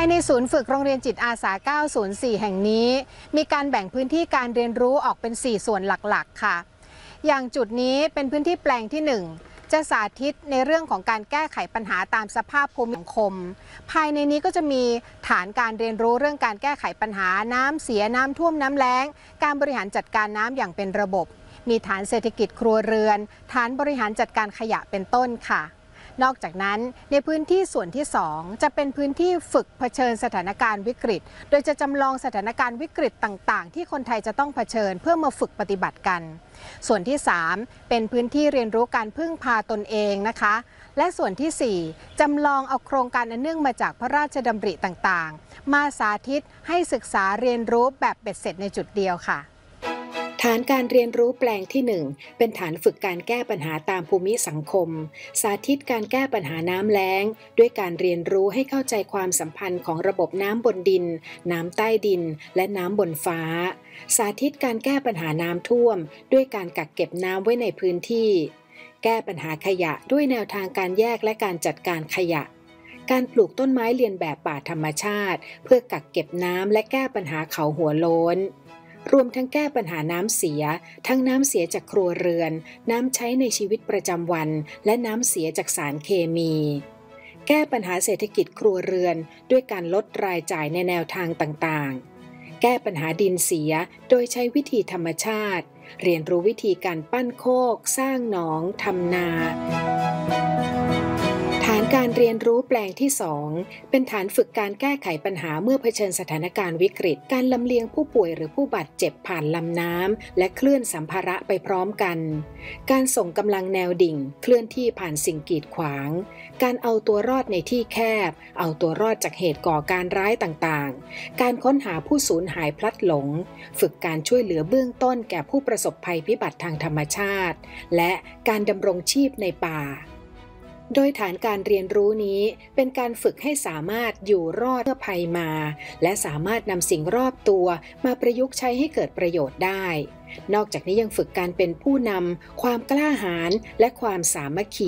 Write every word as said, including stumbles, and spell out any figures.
ายในศูนย์ฝึกโรงเรียนจิตอาสาเก้าศูนย์สี่แห่งนี้มีการแบ่งพื้นที่การเรียนรู้ออกเป็นสี่ส่วนหลักๆค่ะอย่างจุดนี้เป็นพื้นที่แปลงที่หนึ่งจะสาธิตในเรื่องของการแก้ไขปัญหาตามสภาพภูมิสังคมภายในนี้ก็จะมีฐานการเรียนรู้เรื่องการแก้ไขปัญหาน้ำเสียน้ำท่วมน้ำแล้งการบริหารจัดการน้ำอย่างเป็นระบบมีฐานเศรษฐกิจครัวเรือนฐานบริหารจัดการขยะเป็นต้นค่ะนอกจากนั้นในพื้นที่ส่วนที่สองจะเป็นพื้นที่ฝึกเผชิญสถานการณ์วิกฤตโดยจะจำลองสถานการณ์วิกฤตต่างๆที่คนไทยจะต้องเผชิญเพื่อมาฝึกปฏิบัติกันส่วนที่สามเป็นพื้นที่เรียนรู้การพึ่งพาตนเองนะคะและส่วนที่สี่จำลองเอาโครงการอันเนื่องมาจากพระราชดำริต่างๆมาสาธิตให้ศึกษาเรียนรู้แบบเบ็ดเสร็จในจุดเดียวค่ะฐานการเรียนรู้แปลงที่หนึ่งเป็นฐานฝึกการแก้ปัญหาตามภูมิสังคมสาธิตการแก้ปัญหาน้ำแล้งด้วยการเรียนรู้ให้เข้าใจความสัมพันธ์ของระบบน้ำบนดินน้ำใต้ดินและน้ำบนฟ้าสาธิตการแก้ปัญหาน้ำท่วมด้วยการกักเก็บน้ำไว้ในพื้นที่แก้ปัญหาขยะด้วยแนวทางการแยกและการจัดการขยะการปลูกต้นไม้เลียนแบบป่าธรรมชาติเพื่อกักเก็บน้ำและแก้ปัญหาเขาหัวโล้นรวมทั้งแก้ปัญหาน้ำเสียทั้งน้ำเสียจากครัวเรือนน้ำใช้ในชีวิตประจำวันและน้ำเสียจากสารเคมีแก้ปัญหาเศรษฐกิจครัวเรือนด้วยการลดรายจ่ายในแนวทางต่างๆแก้ปัญหาดินเสียโดยใช้วิธีธรรมชาติเรียนรู้วิธีการปั้นโคกสร้างหนองทำนาฐานการเรียนรู้แปลงที่สองเป็นฐานฝึกการแก้ไขปัญหาเมื่อเผชิญสถานการณ์วิกฤตการลำเลียงผู้ป่วยหรือผู้บาดเจ็บผ่านลำน้ำและเคลื่อนสัมภาระไปพร้อมกันการส่งกำลังแนวดิ่งเคลื่อนที่ผ่านสิ่งกีดขวางการเอาตัวรอดในที่แคบเอาตัวรอดจากเหตุก่อการร้ายต่างๆการค้นหาผู้สูญหายพลัดหลงฝึกการช่วยเหลือเบื้องต้นแก่ผู้ประสบภัยพิบัติทางธรรมชาติและการดำรงชีพในป่าโดยฐานการเรียนรู้นี้เป็นการฝึกให้สามารถอยู่รอดเมื่อภัยมาและสามารถนำสิ่งรอบตัวมาประยุกต์ใช้ให้เกิดประโยชน์ได้นอกจากนี้ยังฝึกการเป็นผู้นำความกล้าหาญและความสามัคคี